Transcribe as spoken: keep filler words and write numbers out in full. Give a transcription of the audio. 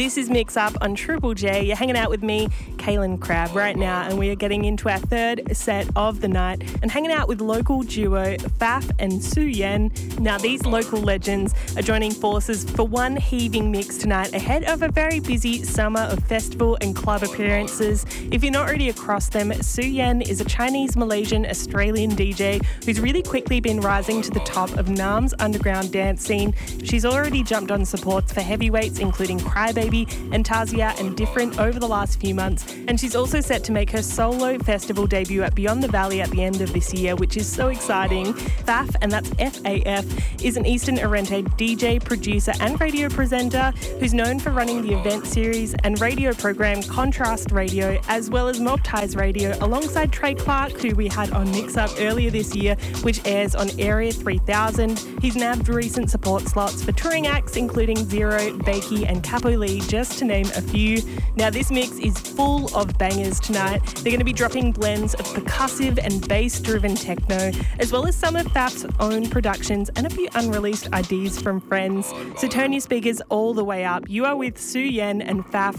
This is Mix Up on Triple J. You're hanging out with me, Kaylin Crabb, right now, and we are getting into our third set of the night and hanging out with local duo Faf and Su Yen. Now, these local legends are joining forces for one heaving mix tonight ahead of a very busy summer of festival and club appearances. If you're not already across them, Su Yen is a Chinese, Malaysian, Australian D J who's really quickly been rising to the top of Nam's underground dance scene. She's already jumped on supports for heavyweights including Crybaby and Tazia and Different over the last few months, and she's also set to make her solo festival debut at Beyond the Valley at the end of this year, which is so exciting. Faf, and that's F A F, is an Eastern Oriente D J, producer and radio presenter who's known for running the event series and radio program Contrast Radio, as well as Mob Ties Radio alongside Trey Clark, who we had on Mix Up earlier this year, which airs on Area three thousand. He's nabbed recent support slots for touring acts including Zero, Bakey and Capo Lee, just to name a few. Now, this mix is full of bangers tonight. They're going to be dropping blends of percussive and bass-driven techno, as well as some of Faf's own productions and a few unreleased ideas from friends. So turn your speakers all the way up. You are with Su Yen and Faf